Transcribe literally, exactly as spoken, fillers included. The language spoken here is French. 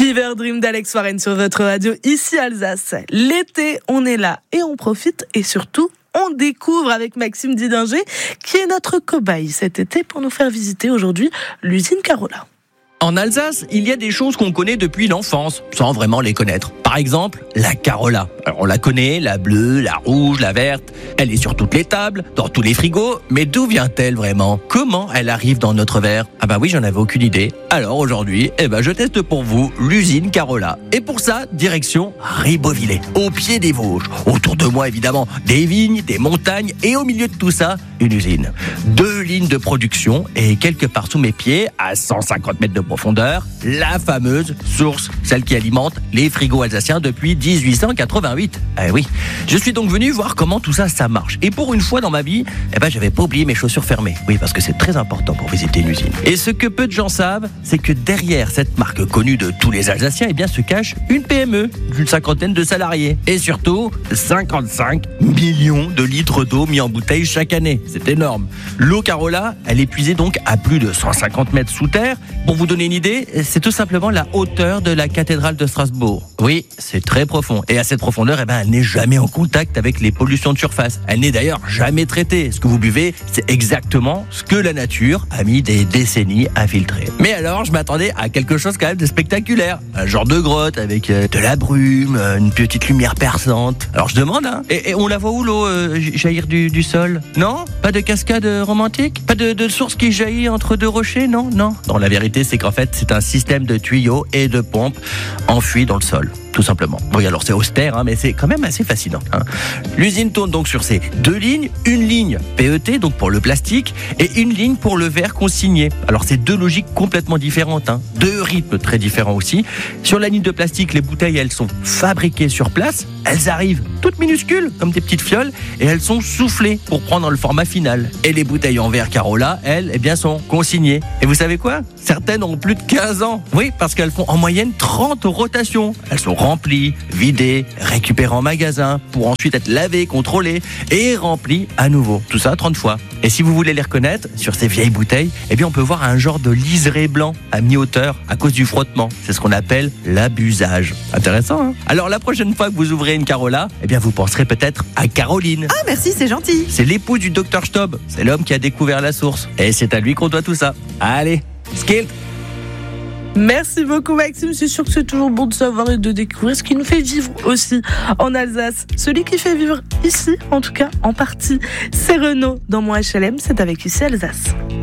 Fever Dream d'Alex Warren sur votre radio, ici Alsace. L'été, on est là et on profite et surtout, on découvre avec Maxime Didinger, qui est notre cobaye cet été pour nous faire visiter aujourd'hui l'usine Carola. En Alsace, il y a des choses qu'on connaît depuis l'enfance, sans vraiment les connaître. Par exemple, la Carola. Alors, on la connaît, la bleue, la rouge, la verte. Elle est sur toutes les tables, dans tous les frigos. Mais d'où vient-elle vraiment ? Comment elle arrive dans notre verre ? Ah bah oui, j'en avais aucune idée. Alors aujourd'hui, eh ben, je teste pour vous l'usine Carola. Et pour ça, direction Ribeauvillé, au pied des Vosges. Autour de moi, évidemment, des vignes, des montagnes et au milieu de tout ça, une usine. Deux lignes de production et quelque part sous mes pieds, à cent cinquante mètres de profondeur, la fameuse source, celle qui alimente les frigos alsaciens depuis dix-huit cent quatre-vingt-huit. Eh oui, je suis donc venu voir comment tout ça, ça marche. Et pour une fois dans ma vie, eh ben, j'avais pas oublié mes chaussures fermées. Oui, parce que c'est très important pour visiter une usine. Et ce que peu de gens savent, c'est que derrière cette marque connue de tous les Alsaciens, eh bien, se cache une P M E d'une cinquantaine de salariés. Et surtout, cinquante-cinq millions de litres d'eau mis en bouteille chaque année. C'est énorme. L'eau Carola, elle est puisée donc à plus de cent cinquante mètres sous terre. Pour vous donner une idée, c'est tout simplement la hauteur de la cathédrale de Strasbourg. Oui, c'est très profond. Et à cette profondeur, eh ben, elle n'est jamais en contact avec les pollutions de surface. Elle n'est d'ailleurs jamais traitée. Ce que vous buvez, c'est exactement ce que la nature a mis des décennies à filtrer. Mais alors, je m'attendais à quelque chose quand même de spectaculaire. Un genre de grotte avec euh, de la brume, euh, une petite lumière perçante. Alors je demande, hein, et, et on la voit où l'eau euh, jaillir du, du sol ? Non ? Pas de cascade romantique ? Pas de, de source qui jaillit entre deux rochers ? Non, non. Non, la vérité, c'est qu'en fait, c'est un système de tuyaux et de pompes enfouis dans le sol. Tout simplement. Oui, alors c'est austère, hein, mais c'est quand même assez fascinant. Hein. L'usine tourne donc sur ces deux lignes, une ligne P E T, donc pour le plastique, et une ligne pour le verre consigné. Alors c'est deux logiques complètement différentes, hein. Deux rythmes très différents aussi. Sur la ligne de plastique, les bouteilles, elles sont fabriquées sur place, elles arrivent toutes minuscules, comme des petites fioles, et elles sont soufflées pour prendre le format final. Et les bouteilles en verre Carola, elles, eh bien, sont consignées. Et vous savez quoi ? Certaines ont plus de quinze ans. Oui, parce qu'elles font en moyenne trente rotations. Elles sont remplies, vidées, récupérées en magasin, pour ensuite être lavées, contrôlées et remplies à nouveau. Tout ça trente fois. Et si vous voulez les reconnaître, sur ces vieilles bouteilles, eh bien, on peut voir un genre de liseré blanc à mi-hauteur à cause du frottement. C'est ce qu'on appelle l'abusage. Intéressant, hein ? Alors, la prochaine fois que vous ouvrez une Carola, eh bien, vous penserez peut-être à Caroline. Ah, merci, c'est gentil. C'est l'époux du docteur Stob. C'est l'homme qui a découvert la source. Et c'est à lui qu'on doit tout ça. Allez, skill. Merci beaucoup Maxime, c'est sûr que c'est toujours bon de savoir et de découvrir ce qui nous fait vivre aussi en Alsace. Celui qui fait vivre ici, en tout cas en partie, c'est Renaud dans mon H L M, c'est avec ici Alsace.